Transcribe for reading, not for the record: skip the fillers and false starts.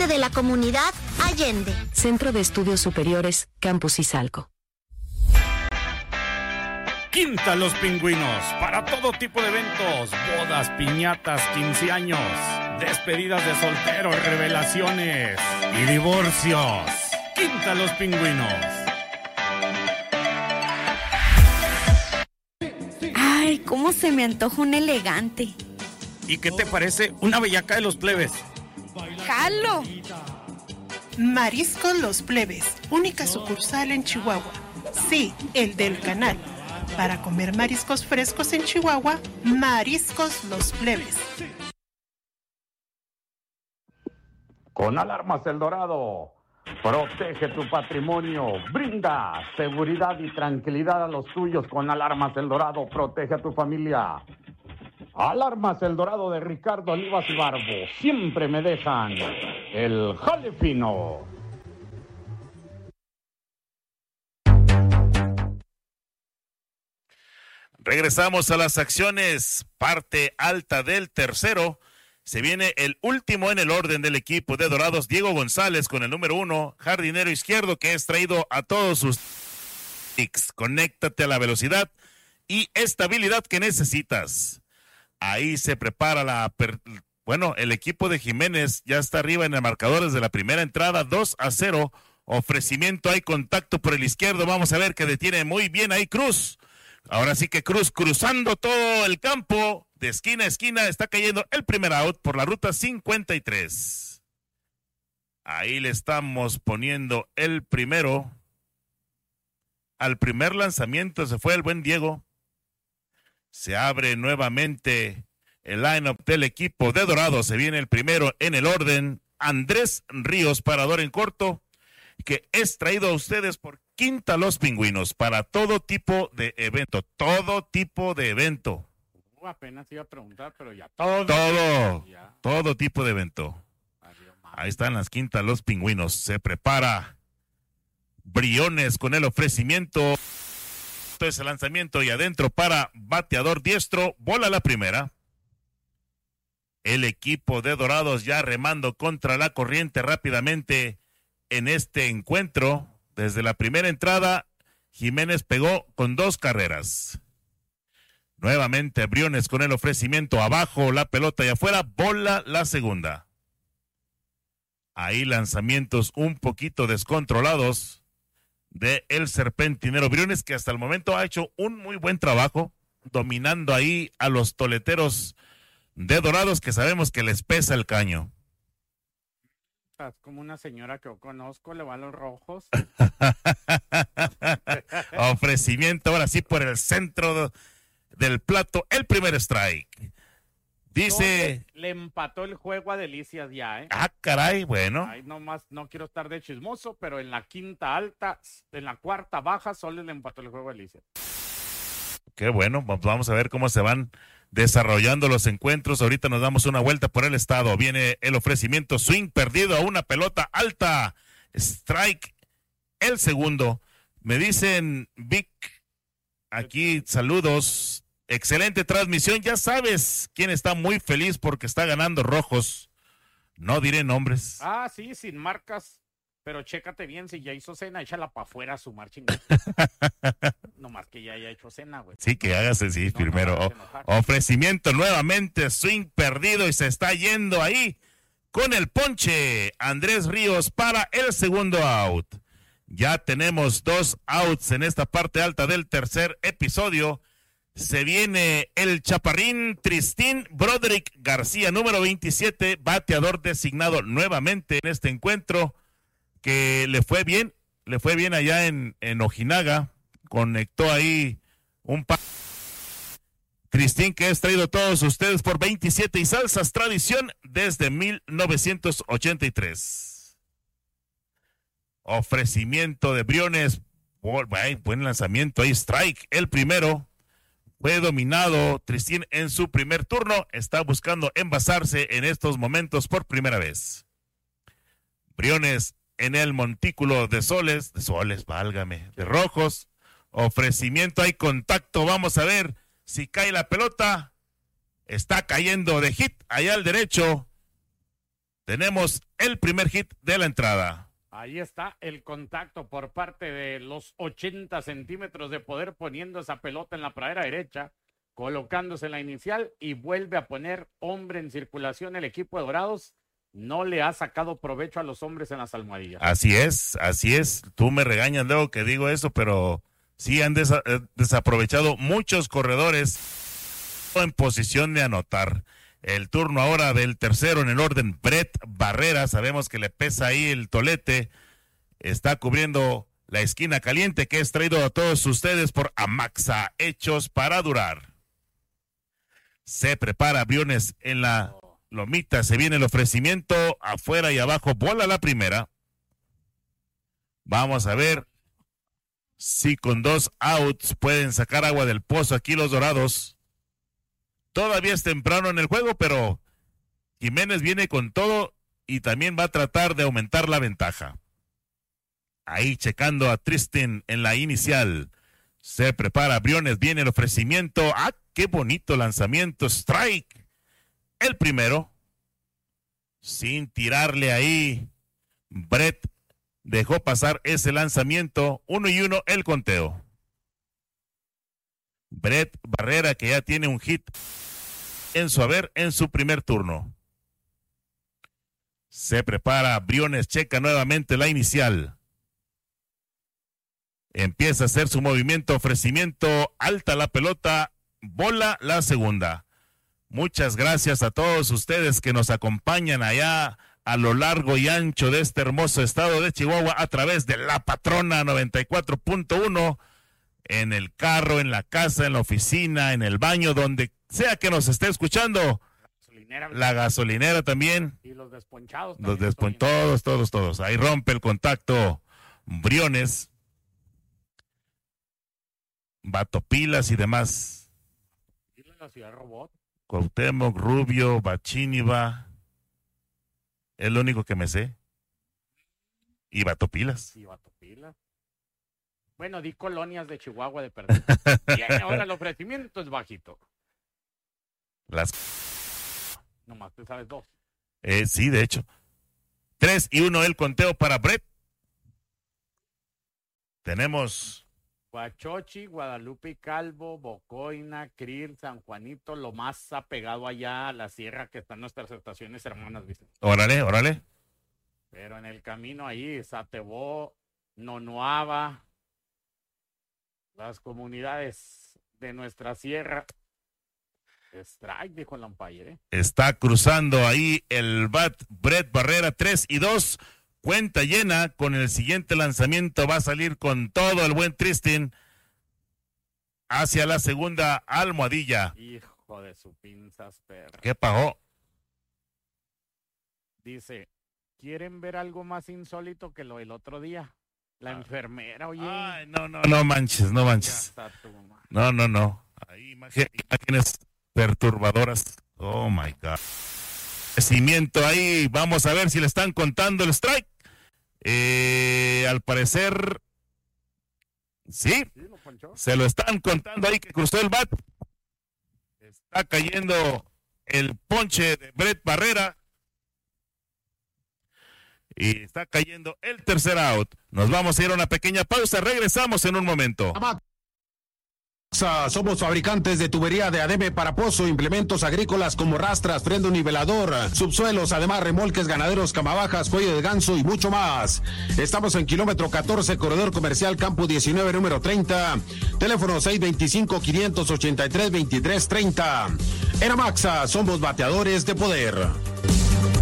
de la comunidad Allende. Centro de Estudios Superiores, Campus Izalco. Quinta Los Pingüinos, para todo tipo de eventos, bodas, piñatas, 15 años, despedidas de solteros, revelaciones y divorcios. Quinta Los Pingüinos. Ay, cómo se me antoja un elegante. ¿Y qué te parece una bellaca de los plebes? ¡Jalo! Mariscos Los Plebes, única sucursal en Chihuahua. Sí, el del canal. Para comer mariscos frescos en Chihuahua, Mariscos Los Plebes. Con Alarmas El Dorado, protege tu patrimonio, brinda seguridad y tranquilidad a los tuyos. Con Alarmas El Dorado, protege a tu familia. Alarmas El Dorado de Ricardo Olivas y Barbo, siempre me dejan el jale fino. Regresamos a las acciones, parte alta del tercero. Se viene el último en el orden del equipo de Dorados, Diego González con el número 1, jardinero izquierdo, que es traído a todos sus tics. Conéctate a la velocidad y estabilidad que necesitas. Ahí se prepara el equipo de Jiménez ya está arriba en el marcador desde la primera entrada, 2-0. Ofrecimiento, hay contacto por el izquierdo. Vamos a ver que detiene muy bien ahí Cruz. Ahora sí que Cruz cruzando todo el campo, de esquina a esquina, está cayendo el primer out por la ruta 53. Ahí le estamos poniendo el primero. Al primer lanzamiento se fue el buen Diego. Se abre nuevamente el line-up del equipo de Dorados. Se viene el primero en el orden. Andrés Ríos, parador en corto, que es traído a ustedes por Quinta Los Pingüinos para todo tipo de evento. Todo tipo de evento. Apenas iba a preguntar, pero ya. Todo tipo de evento. Ahí están las Quinta Los Pingüinos. Se prepara Briones con el ofrecimiento. Entonces el lanzamiento y adentro para bateador diestro. Bola la primera. El equipo de Dorados ya remando contra la corriente rápidamente en este encuentro. Desde la primera entrada, Jiménez pegó con 2 carreras. Nuevamente Briones con el ofrecimiento abajo, la pelota y afuera, bola la segunda. Ahí lanzamientos un poquito descontrolados de el serpentinero Briones, que hasta el momento ha hecho un muy buen trabajo, dominando ahí a los toleteros de Dorados, que sabemos que les pesa el caño. Estás como una señora que yo conozco, le van los rojos. Ofrecimiento ahora sí por el centro del plato, el primer strike. Dice... Le empató el juego a Delicias ya, ¿eh? Ah, caray, bueno. Ay, nomás, no quiero estar de chismoso, pero en la quinta alta, en la cuarta baja, solo le empató el juego a Delicias. Qué bueno, vamos a ver cómo se van desarrollando los encuentros. Ahorita nos damos una vuelta por el estado. Viene el ofrecimiento, swing perdido a una pelota alta. Strike, el segundo. Me dicen, Vic, aquí saludos. Excelente transmisión. Ya sabes quién está muy feliz porque está ganando Rojos. No diré nombres. Ah, sí, sin marcas. Pero chécate bien, si ya hizo cena, échala para afuera a su marching. No más que ya haya hecho cena, güey. Sí, que hágase, sí, primero. Ofrecimiento nuevamente, swing perdido y se está yendo ahí con el ponche. Andrés Ríos para el segundo out. Ya tenemos 2 outs en esta parte alta del tercer episodio. Se viene el chaparrín Tristín Broderick García, número 27, bateador designado nuevamente en este encuentro, que le fue bien allá en Ojinaga, conectó ahí un Tristín, que es traído a todos ustedes por 27 y Salsas Tradición desde 1983. Ofrecimiento de Briones, buen lanzamiento ahí, strike, el primero. Fue dominado Tristín en su primer turno. Está buscando envasarse en estos momentos por primera vez. Briones en el montículo de Rojos. Ofrecimiento, hay contacto. Vamos a ver si cae la pelota. Está cayendo de hit allá al derecho. tenemos el primer hit de la entrada. Ahí está el contacto por parte de los 80 centímetros de poder, poniendo esa pelota en la pradera derecha, colocándose en la inicial y vuelve a poner hombre en circulación. El equipo de Dorados no le ha sacado provecho a los hombres en las almohadillas. Así es. Tú me regañas luego que digo eso, pero sí han desaprovechado muchos corredores en posición de anotar. El turno ahora del tercero en el orden, Brett Barrera. Sabemos que le pesa ahí el tolete. Está cubriendo la esquina caliente, que es traído a todos ustedes por Amaxa, hechos para durar. Se prepara Briones en la lomita. Se viene el ofrecimiento afuera y abajo. Bola la primera. Vamos a ver si con 2 outs pueden sacar agua del pozo aquí los Dorados. Todavía es temprano en el juego, pero Jiménez viene con todo y también va a tratar de aumentar la ventaja. Ahí checando a Tristan en la inicial. Se prepara Briones, viene el ofrecimiento. ¡Ah, qué bonito lanzamiento! Strike. El primero. Sin tirarle ahí. Brett dejó pasar ese lanzamiento. 1-1 el conteo. Brett Barrera, que ya tiene un hit en su haber en su primer turno. Se prepara Briones, checa nuevamente la inicial. Empieza a hacer su movimiento, ofrecimiento, alta la pelota, bola la segunda. Muchas gracias a todos ustedes que nos acompañan allá a lo largo y ancho de este hermoso estado de Chihuahua a través de La Patrona 94.1. En el carro, en la casa, en la oficina, en el baño, donde sea que nos esté escuchando. La gasolinera también. Y los desponchados. Todos. Ahí rompe el contacto Briones. Batopilas y demás. La ciudad robot. Cuauhtémoc, Rubio, Bachíniva. Es lo único que me sé. Y Batopilas. Bueno, di colonias de Chihuahua de perder. Bien, ahora el ofrecimiento es bajito. Nomás tú sabes 2. Sí, de hecho. 3-1 el conteo para Brett. Tenemos Huachochi, Guadalupe y Calvo, Bocoina, Krill, San Juanito, lo más apegado allá a la sierra que están nuestras estaciones hermanas, ¿viste? Órale. Pero en el camino ahí, Satebó, Nonoaba, las comunidades de nuestra sierra. Strike, dijo el umpire. Está cruzando ahí el bat Brett Barrera, 3-2. Cuenta llena. Con el siguiente lanzamiento va a salir con todo el buen Tristan hacia la segunda almohadilla. Hijo de su pinzas, perra. ¿Qué pagó? Dice, ¿quieren ver algo más insólito que lo del otro día? La enfermera, oye. Ay, no manches. No. Ahí imágenes perturbadoras. Oh my God. Crecimiento ahí. Vamos a ver si le están contando el strike. Al parecer, sí. Se lo están contando ahí que cruzó el bat. Está cayendo el ponche de Brett Barrera. Y está cayendo el tercer out. Nos vamos a ir a una pequeña pausa. Regresamos en un momento. Somos fabricantes de tubería de ADB para pozo, implementos agrícolas como rastras, freno nivelador, subsuelos, además remolques ganaderos, camabajas, cuello de ganso y mucho más. Estamos en kilómetro 14, corredor comercial Campo 19, número 30. Teléfono 625-583-2330. En Amaxa somos bateadores de poder.